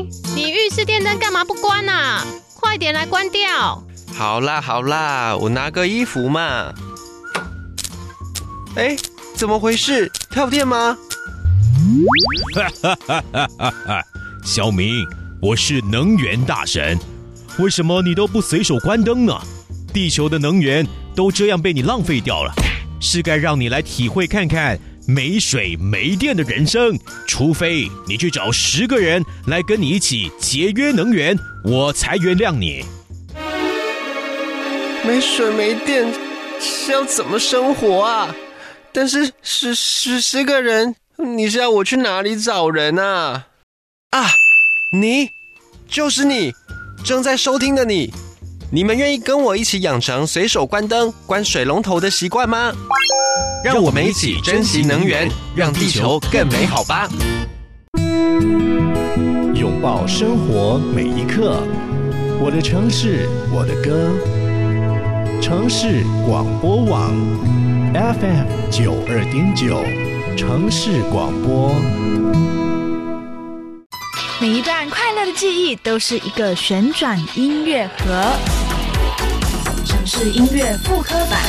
你浴室电灯干嘛不关啊？快点来关掉！ 好啦，我拿个衣服嘛。哎，怎么回事？跳电吗？ 小明，我是能源大神，为什么你都不随手关灯呢？地球的能源都这样被你浪费掉了，是该让你来体会看看没水没电的人生，除非你去找10个人来跟你一起节约能源，我才原谅你。 没水没电是要怎么生活啊？但是10个人，你是要我去哪里找人啊？啊，就是你，正在收听的你。你们愿意跟我一起养成随手关灯、关水龙头的习惯吗？让我们一起珍惜能源，让地球更美好吧！ 拥抱生活每一刻，我的城市，我的歌。城市广播网 FM 92.9，城市广播。 每一段快乐的记忆都是一个旋转音乐盒。城市音乐复刻版。